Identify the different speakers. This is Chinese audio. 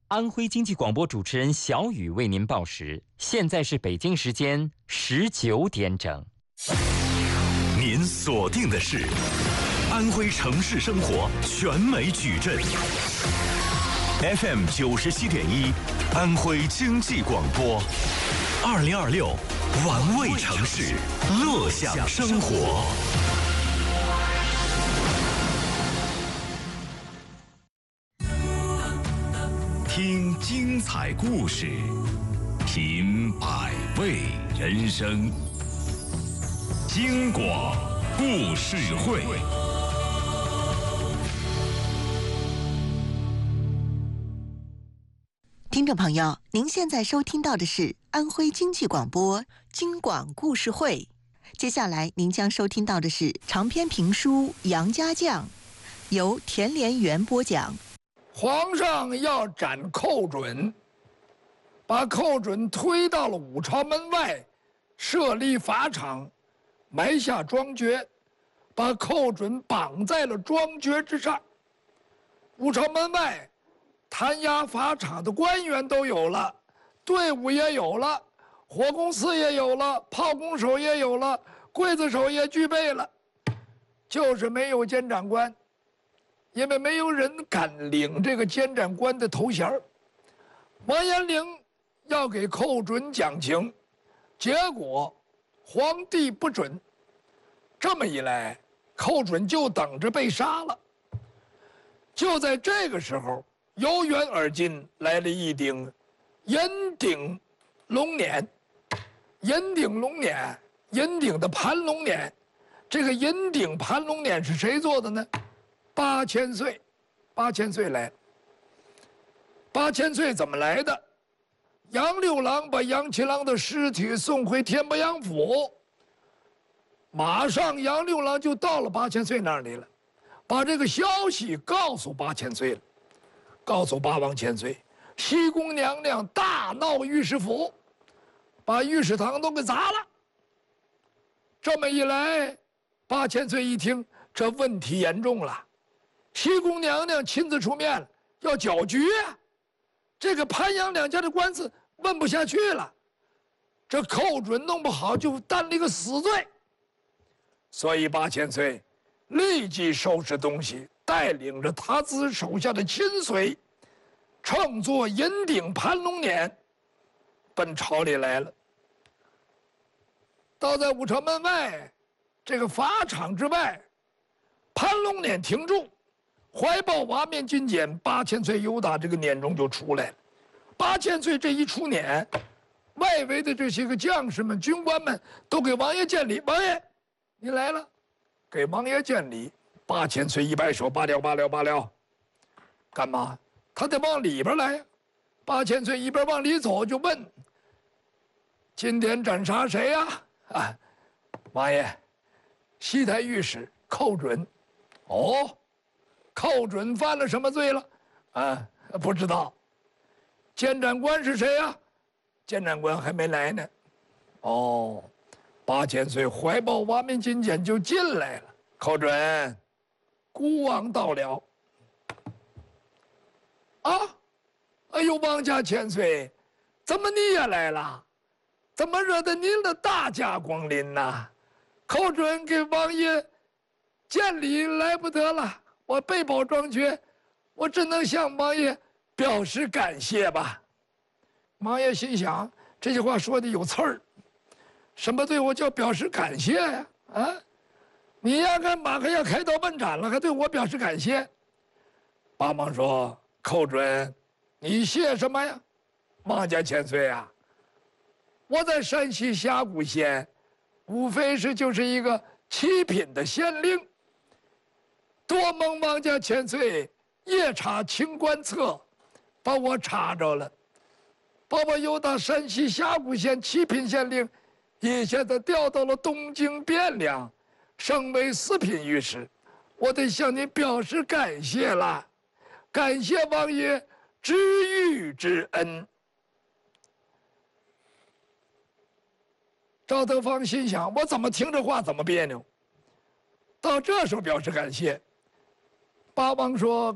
Speaker 1: 安徽经济广播主持人小雨为您报时，现在是北京时间19点整。
Speaker 2: 您锁定的是安徽城市生活全美矩阵 FM 97.1，安徽经济广播，2026玩味城市，乐享生活。听精彩故事，品百味人生。京广故事会，
Speaker 3: 听众朋友，您现在收听到的是安徽经济广播京广故事会。接下来您将收听到的是长篇评书《杨家将》，由田连元播讲。
Speaker 4: 皇上要斩寇准，把寇准推到了武朝门外，设立法场，埋下庄爵，把寇准绑在了庄爵之上。武朝门外弹压法场的官员都有了，队伍也有了，火攻司也有了，炮攻手也有了，刽子手也具备了，就是没有监斩官。因为没有人敢领这个监斩官的头衔。王延龄要给寇准讲情，结果皇帝不准。这么一来，寇准就等着被杀了。就在这个时候，由远而近来了一顶银顶龙辇。银顶龙辇，银顶的盘龙辇。这个银顶盘龙辇是谁做的呢？8000岁，8000岁来。8000岁怎么来的？杨六郎把杨七郎的尸体送回天波阳府，马上杨六郎就到了8000岁那里了，把这个消息告诉8000岁了，告诉八王千岁。西宫娘娘大闹御史府，把御史堂都给砸了。这么一来，8000岁一听，这问题严重了。西宫娘娘亲自出面了，要搅局啊！这个潘杨两家的官司问不下去了，这寇准弄不好就担了一个死罪。所以8000岁立即收拾东西，带领着他自手下的亲随，乘坐银顶盘龙辇，奔朝里来了。到在武朝门外这个法场之外，盘龙辇停住。怀抱瓦面金简，8000岁由打这个辇中就出来了。8000岁这一出辇，外围的这些个将士们、军官们都给王爷见礼。王爷，你来了，给王爷见礼。8000岁一摆手，罢了，罢了，罢了。干嘛？他得往里边来呀。8000岁一边往里走，就问：今天斩杀谁呀？啊，王爷，西台御史寇准。哦。寇准犯了什么罪了？啊，不知道。监斩官是谁呀？监斩官还没来呢。哦，8000岁怀抱瓦面金简就进来了。寇准，孤王到了。啊，哎呦，王家千岁，怎么你也来了？怎么惹得您的大驾光临呐？寇准给王爷见礼来不得了。我被保庄爵，我只能向王爷表示感谢吧。王爷心想，这句话说的有刺儿，什么对我叫表示感谢呀？啊，你压根马上要开刀问斩了，还对我表示感谢？八王说：“寇准，你谢什么呀？王家千岁啊，我在山西峡谷县，无非是就是一个7品的县令。多蒙王家千岁夜查清官册，把我查着了，把我由到山西峡谷县7品县令，一下子调到了东京汴梁，升为4品御史。我得向您表示感谢了，感谢王爷知遇之恩。赵德芳心想：我怎么听这话怎么别扭？到这时候表示感谢。八王说：